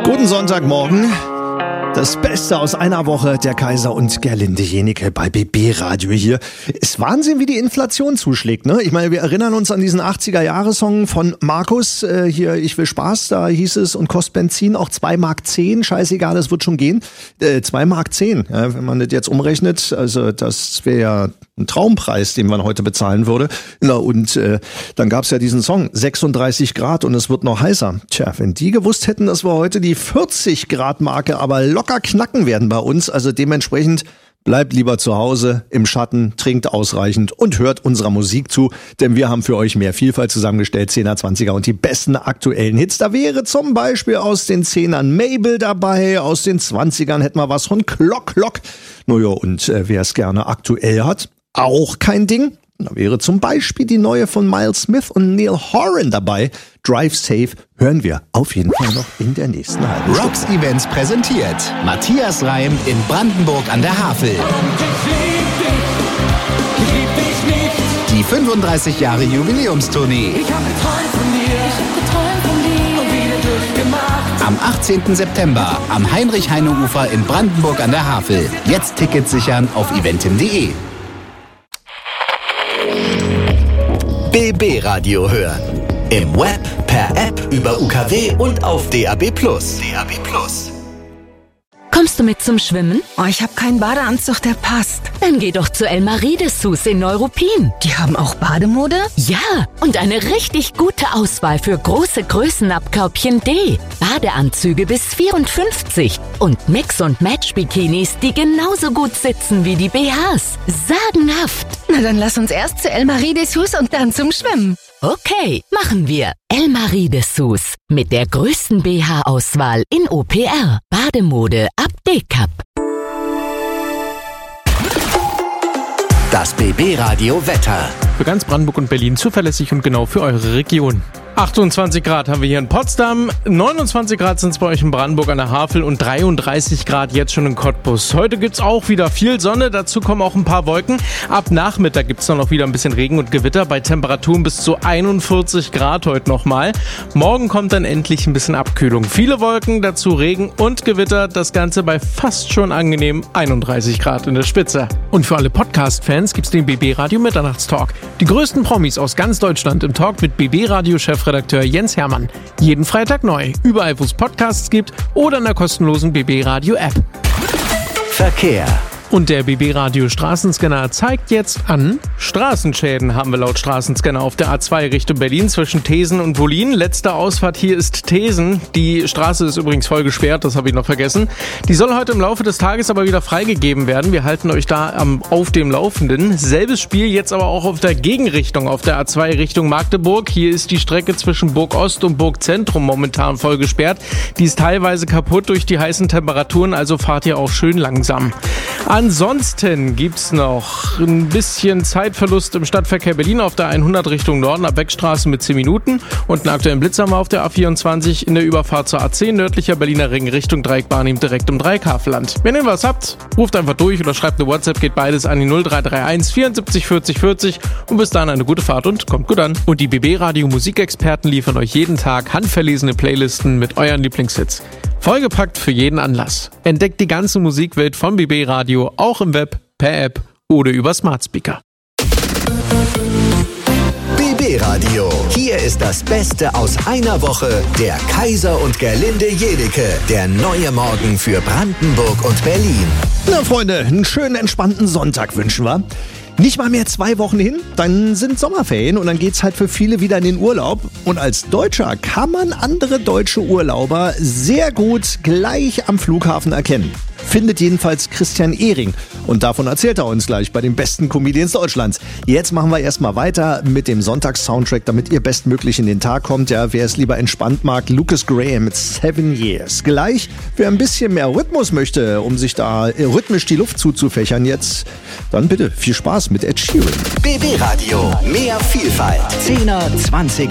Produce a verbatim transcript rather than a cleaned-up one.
Guten Sonntagmorgen. Das Beste aus einer Woche, der Kaiser und Gerlinde Jeniche bei B B Radio hier. Ist Wahnsinn, wie die Inflation zuschlägt, ne? Ich meine, wir erinnern uns an diesen achtziger-Jahre-Song von Markus, äh, hier, ich will Spaß, da hieß es, und kostet Benzin auch zwei Mark zehn, scheißegal, das wird schon gehen. Äh, zwei Mark zehn, ja, wenn man das jetzt umrechnet, also das wäre ja ein Traumpreis, den man heute bezahlen würde. Na, und äh, dann gab's ja diesen Song, sechsunddreißig Grad und es wird noch heißer. Tja, wenn die gewusst hätten, dass wir heute die vierzig Grad Marke aber locker knacken werden bei uns, also dementsprechend bleibt lieber zu Hause im Schatten, trinkt ausreichend und hört unserer Musik zu, denn wir haben für euch mehr Vielfalt zusammengestellt, zehner, zwanziger und die besten aktuellen Hits. Da wäre zum Beispiel aus den Zehnern Mabel dabei, aus den Zwanzigern hätten wir was von Clock Clock. Naja, und äh, wer es gerne aktuell hat, auch kein Ding. Da wäre zum Beispiel die neue von Miles Smith und Neil Horan dabei. Drive Safe hören wir auf jeden Fall noch in der nächsten halben Stunde. Rocks Events präsentiert Matthias Reim in Brandenburg an der Havel. Die fünfunddreißig Jahre Jubiläumstournee. Ich hab geträumt von dir, ich hab geträumt von dir und wieder durchgemacht. Am achtzehnten September am Heinrich-Heine-Ufer in Brandenburg an der Havel. Jetzt Tickets sichern auf eventim punkt de. B B Radio hören. Im Web, per App, über U K W und auf D A B plus. D A B plus. Kommst du mit zum Schwimmen? Oh, ich habe keinen Badeanzug, der passt. Dann geh doch zu Elmarie Dessous in Neuruppin. Die haben auch Bademode? Ja, und eine richtig gute Auswahl für große Größen ab Körbchen D. Badeanzüge bis vierundfünfzig und Mix- und Match-Bikinis, die genauso gut sitzen wie die B Hs. Sagenhaft. Na, dann lass uns erst zu Elmarie Dessous und dann zum Schwimmen. Okay, machen wir. Elmarie Dessous mit der größten B H-Auswahl in O P R. Bademode ab D-Cup. Das B B Radio Wetter. Für ganz Brandenburg und Berlin zuverlässig und genau für eure Region. achtundzwanzig Grad haben wir hier in Potsdam, neunundzwanzig Grad sind es bei euch in Brandenburg an der Havel und dreiunddreißig Grad jetzt schon in Cottbus. Heute gibt's auch wieder viel Sonne, dazu kommen auch ein paar Wolken. Ab Nachmittag gibt's dann auch wieder ein bisschen Regen und Gewitter bei Temperaturen bis zu einundvierzig Grad heute nochmal. Morgen kommt dann endlich ein bisschen Abkühlung. Viele Wolken, dazu Regen und Gewitter, das Ganze bei fast schon angenehm einunddreißig Grad in der Spitze. Und für alle Podcast-Fans gibt's den B B Radio Mitternachtstalk. Die größten Promis aus ganz Deutschland im Talk mit B B Radio-Chef Redakteur Jens Hermann. Jeden Freitag neu. Überall, wo es Podcasts gibt oder in der kostenlosen B B Radio App. Verkehr. Und der B B Radio Straßenscanner zeigt jetzt an, Straßenschäden haben wir laut Straßenscanner auf der A zwei Richtung Berlin zwischen Thesen und Wollin. Letzte Ausfahrt hier ist Thesen. Die Straße ist übrigens voll gesperrt, das habe ich noch vergessen. Die soll heute im Laufe des Tages aber wieder freigegeben werden. Wir halten euch da am, auf dem Laufenden. Selbes Spiel jetzt aber auch auf der Gegenrichtung, auf der A zwei Richtung Magdeburg. Hier ist die Strecke zwischen Burg Ost und Burg Zentrum momentan voll gesperrt. Die ist teilweise kaputt durch die heißen Temperaturen, also fahrt ihr auch schön langsam. Ansonsten gibt's noch ein bisschen Zeitverlust im Stadtverkehr Berlin auf der hundert Richtung Norden ab Beckstraße mit zehn Minuten und einen aktuellen Blitz haben wir auf der A vierundzwanzig in der Überfahrt zur A zehn nördlicher Berliner Ring Richtung Dreieckbahn direkt im Dreieckhavelland. Wenn ihr was habt, ruft einfach durch oder schreibt eine WhatsApp, geht beides an die null drei drei eins vierundsiebzig vierzig vierzig und bis dahin eine gute Fahrt und kommt gut an. Und die B B Radio Musikexperten liefern euch jeden Tag handverlesene Playlisten mit euren Lieblingshits. Vollgepackt für jeden Anlass. Entdeckt die ganze Musikwelt von B B Radio auch im Web, per App oder über Smart Speaker. B B Radio. Hier ist das Beste aus einer Woche. Der Kaiser und Gerlinde Jeniche. Der neue Morgen für Brandenburg und Berlin. Na Freunde, einen schönen entspannten Sonntag wünschen wir. Nicht mal mehr zwei Wochen hin, dann sind Sommerferien und dann geht's halt für viele wieder in den Urlaub. Und als Deutscher kann man andere deutsche Urlauber sehr gut gleich am Flughafen erkennen. Findet jedenfalls Christian Ehring. Und davon erzählt er uns gleich bei den besten Comedians Deutschlands. Jetzt machen wir erstmal weiter mit dem Sonntags-Soundtrack, damit ihr bestmöglich in den Tag kommt. Ja, wer es lieber entspannt mag, Lucas Graham mit Seven Years. Gleich, wer ein bisschen mehr Rhythmus möchte, um sich da rhythmisch die Luft zuzufächern jetzt, dann bitte viel Spaß mit Ed Sheeran. B B Radio. Mehr Vielfalt. zehner, zwanziger